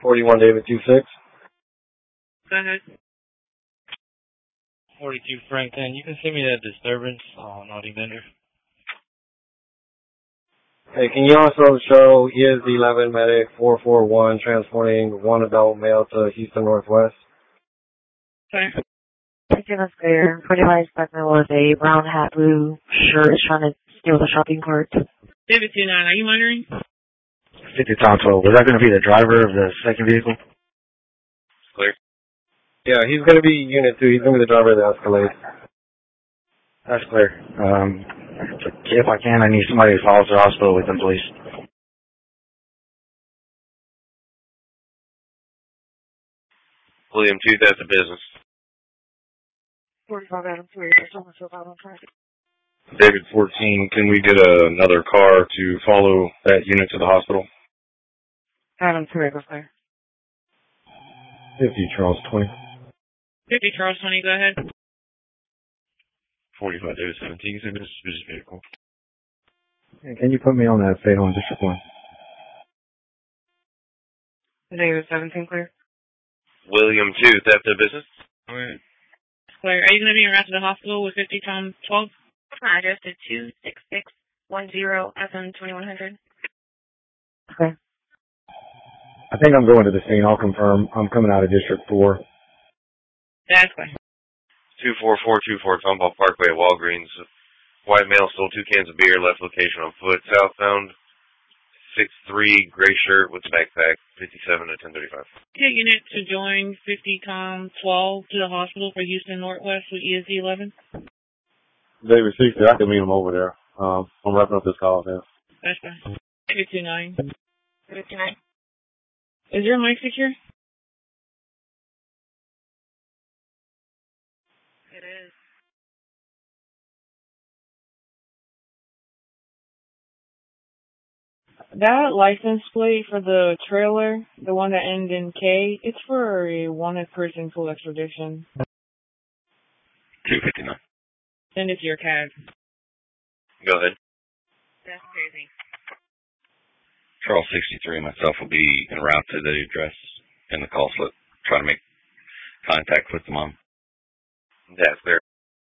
41 David 26. Go ahead. 42 Franklin, you can send me that disturbance on Naughty Bender. Hey, can you also show ESD 11 medic 441 transporting one adult male to Houston Northwest? Okay. Taking us there. 45 Spectre with a brown hat, blue shirt, is trying to steal the shopping cart. David 29, are you monitoring? 50 Tom 12. Was that going to be the driver of the second vehicle? Clear. Yeah, he's going to be Unit 2. He's going to be the driver of the Escalade. That's clear. If I can, I need somebody to follow to the hospital with them, please. William 2, that's a business. 45 Adam 3, there's someone still out on track. David 14, can we get another car to follow that unit to the hospital? Adam 3, go clear. 50 Charles 20. 50 Charles 20, go ahead. 45 David 17, send us this vehicle. Hey, can you put me on that fatal in District 1? David 17, clear. William 2, theft of business? Alright. Clear. Are you going to be around to the hospital with 50 Tom 12? My address is 26610 FM 2100. Okay. I think I'm going to the scene. I'll confirm. I'm coming out of District 4. That's clear. 24424 Tomball Parkway at Walgreens. White male stole 2 cans of beer, left location on foot, southbound. 6'3", gray shirt with backpack, 57 at 1035. Get unit to join 50 Tom 12 to the hospital for Houston Northwest with ESD 11. David 60, I can meet him over there. I'm wrapping up this call now. That's fine. 59. 59. Is your mic secure? It is. That license plate for the trailer, the one that ends in K, it's for a wanted person full extradition. 259. Send it to your CAD. Go ahead. That's crazy. Charles 63 and myself will be en route to the address in the call slip. Try to make contact with the mom. That's clear.